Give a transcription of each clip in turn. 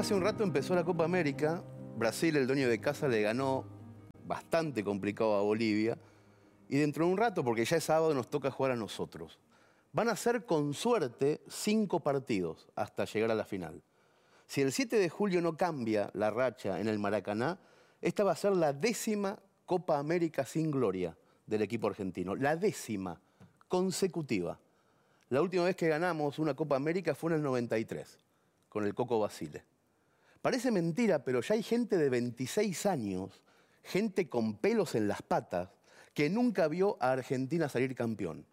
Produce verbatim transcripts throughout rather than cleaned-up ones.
Hace un rato empezó la Copa América. Brasil, el dueño de casa, le ganó bastante complicado a Bolivia. Y dentro de un rato, porque ya es sábado, nos toca jugar a nosotros. Van a ser con suerte cinco partidos hasta llegar a la final. Si el siete de julio no cambia la racha en el Maracaná, esta va a ser la décima Copa América sin gloria del equipo argentino. La décima consecutiva. La última vez que ganamos una Copa América fue en el noventa y tres, con el Coco Basile. Parece mentira, pero ya hay gente de veintiséis años, gente con pelos en las patas, que nunca vio a Argentina salir campeón.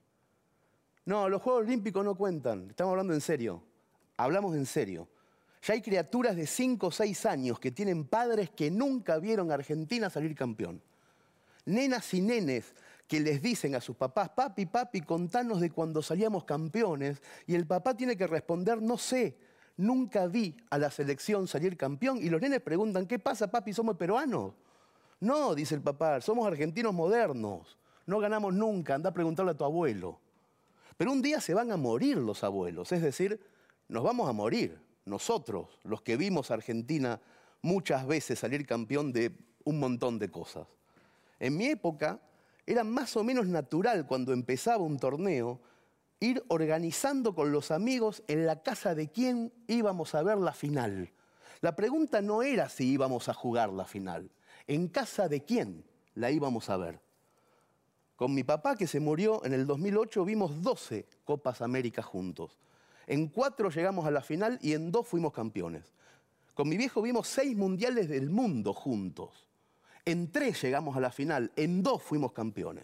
No, los Juegos Olímpicos no cuentan, estamos hablando en serio, hablamos en serio. Ya hay criaturas de cinco o seis años que tienen padres que nunca vieron a Argentina salir campeón. Nenas y nenes que les dicen a sus papás, papi, papi, contanos de cuando salíamos campeones, y el papá tiene que responder, no sé, nunca vi a la selección salir campeón, y los nenes preguntan, ¿qué pasa, papi, somos peruanos? No, dice el papá, somos argentinos modernos, no ganamos nunca, anda a preguntarle a tu abuelo. Pero un día se van a morir los abuelos, es decir, nos vamos a morir, nosotros, los que vimos a Argentina muchas veces salir campeón de un montón de cosas. En mi época era más o menos natural cuando empezaba un torneo ir organizando con los amigos en la casa de quién íbamos a ver la final. La pregunta no era si íbamos a jugar la final, en casa de quién la íbamos a ver. Con mi papá, que se murió en el dos mil ocho, vimos doce Copas América juntos. En cuatro llegamos a la final y en dos fuimos campeones. Con mi viejo vimos seis mundiales del mundo juntos. En tres llegamos a la final, en dos fuimos campeones.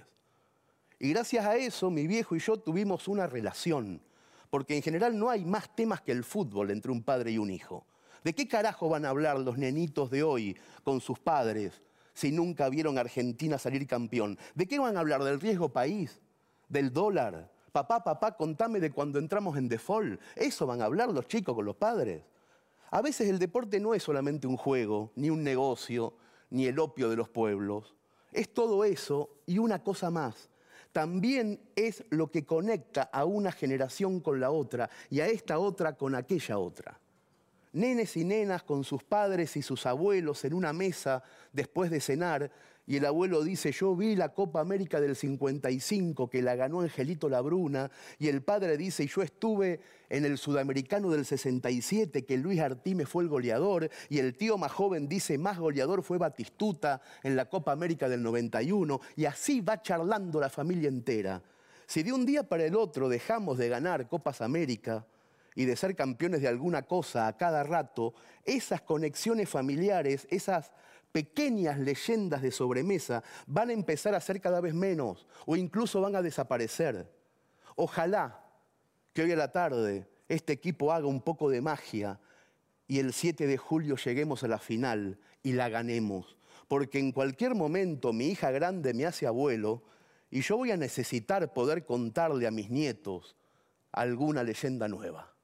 Y gracias a eso, mi viejo y yo tuvimos una relación. Porque en general no hay más temas que el fútbol entre un padre y un hijo. ¿De qué carajo van a hablar los nenitos de hoy con sus padres si nunca vieron a Argentina salir campeón? ¿De qué van a hablar? ¿Del riesgo país? ¿Del dólar? Papá, papá, contame de cuando entramos en default. Eso van a hablar los chicos con los padres. A veces el deporte no es solamente un juego, ni un negocio, ni el opio de los pueblos. Es todo eso y una cosa más. También es lo que conecta a una generación con la otra y a esta otra con aquella otra. Nenes y nenas con sus padres y sus abuelos en una mesa después de cenar, y el abuelo dice, yo vi la Copa América del cincuenta y cinco que la ganó Angelito Labruna, y el padre dice, yo estuve en el Sudamericano del sesenta y siete que Luis Artime fue el goleador, y el tío más joven dice, más goleador fue Batistuta en la Copa América del noventa y uno, y así va charlando la familia entera. Si de un día para el otro dejamos de ganar Copas América y de ser campeones de alguna cosa a cada rato, esas conexiones familiares, esas pequeñas leyendas de sobremesa van a empezar a ser cada vez menos o incluso van a desaparecer. Ojalá que hoy a la tarde este equipo haga un poco de magia y el siete de julio lleguemos a la final y la ganemos. Porque en cualquier momento mi hija grande me hace abuelo y yo voy a necesitar poder contarle a mis nietos alguna leyenda nueva.